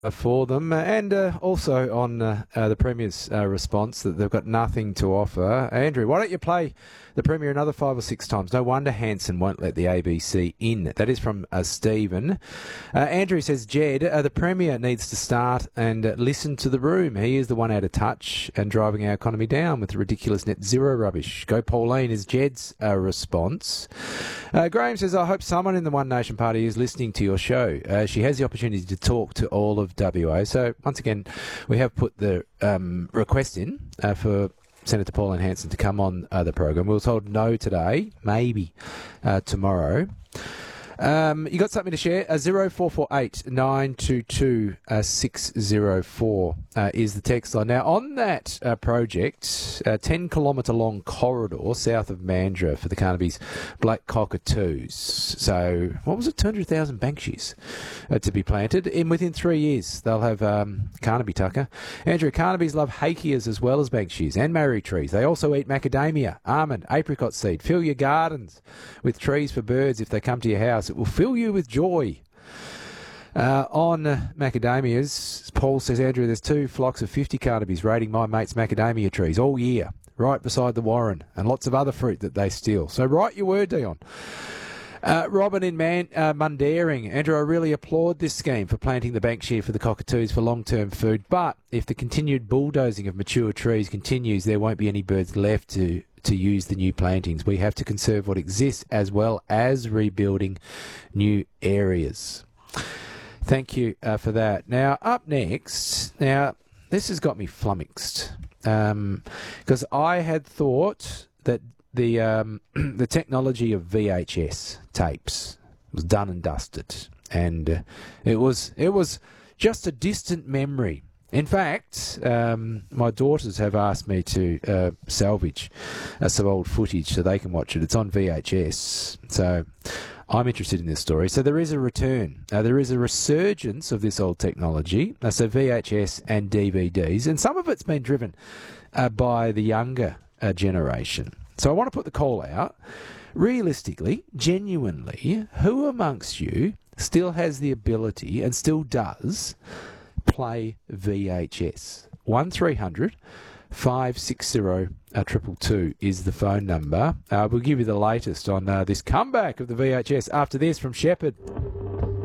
for them, and also on the Premier's response that they've got nothing to offer. Andrew, why don't you play the Premier another 5 or 6 times? No wonder Hanson won't let the ABC in. That is from Stephen. Andrew says, Jed, the Premier needs to start and listen to the room. He is the one out of touch and driving our economy down with the ridiculous net zero rubbish. Go Pauline is Jed's response. Graham says, I hope someone in the One Nation Party is listening to your show. She has the opportunity to talk to all of WA. So once again, we have put the request in for Senator Pauline Hanson to come on the program. We were told no today, maybe tomorrow. You got something to share? 0448 922 604 is the text line. Now, on that project, a 10-kilometre long corridor south of Mandurah for the Carnaby's black cockatoos. So, what was it? 200,000 banksies to be planted. Within 3 years, they'll have Carnaby Tucker. Andrew, Carnabys love hakeas as well as banksies and marri trees. They also eat macadamia, almond, apricot seed. Fill your gardens with trees for birds if they come to your house. It will fill you with joy. On macadamias, Paul says, Andrew, there's 2 flocks of 50 Carnabys raiding my mate's macadamia trees all year, right beside the Warren, and lots of other fruit that they steal. So write your word, Dion. Robin in Mundaring. Andrew, I really applaud this scheme for planting the banksia for the cockatoos for long-term food, but if the continued bulldozing of mature trees continues, there won't be any birds left to use the new plantings. We have to conserve what exists as well as rebuilding new areas. Thank you for that. Now, up next, this has got me flummoxed because I had thought that the technology of VHS tapes was done and dusted, and it was just a distant memory. In fact, my daughters have asked me to salvage some old footage so they can watch it. It's on VHS, so I'm interested in this story. So there is a return. There is a resurgence of this old technology, so VHS and DVDs, and some of it's been driven by the younger generation. So I want to put the call out. Realistically, genuinely, who amongst you still has the ability and still does play VHS? 1300 560 222 is the phone number. We'll give you the latest on this comeback of the VHS after this from Shepherd.